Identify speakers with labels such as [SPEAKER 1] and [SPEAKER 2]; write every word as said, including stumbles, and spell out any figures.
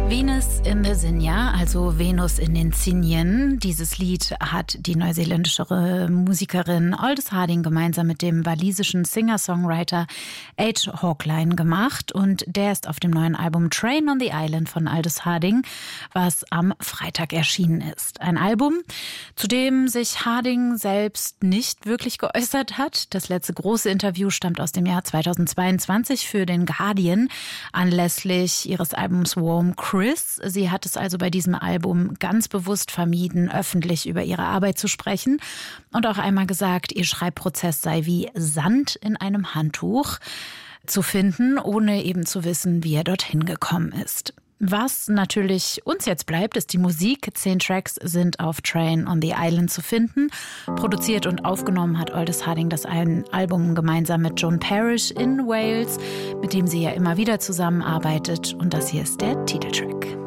[SPEAKER 1] Venus in the Zinja, also Venus in den Zinjen. Dieses Lied hat die neuseeländische Musikerin Aldous Harding gemeinsam mit dem walisischen Singer-Songwriter H. Hawkline gemacht. Und der ist auf dem neuen Album Train on the Island von Aldous Harding, was am Freitag erschienen ist. Ein Album, zu dem sich Harding selbst nicht wirklich geäußert hat. Das letzte große Interview stammt aus dem Jahr zweitausendzweiundzwanzig für den Guardian anlässlich ihres Albums Warm Chris. Sie hat es also bei diesem Album ganz bewusst vermieden, öffentlich über ihre Arbeit zu sprechen und auch einmal gesagt, ihr Schreibprozess sei wie Sand in einem Handtuch zu finden, ohne eben zu wissen, wie er dorthin gekommen ist. Was natürlich uns jetzt bleibt, ist die Musik. Zehn Tracks sind auf Train on the Island zu finden. Produziert und aufgenommen hat Aldous Harding das ein Album gemeinsam mit Joan Parrish in Wales, mit dem sie ja immer wieder zusammenarbeitet. Und das hier ist der Titeltrack.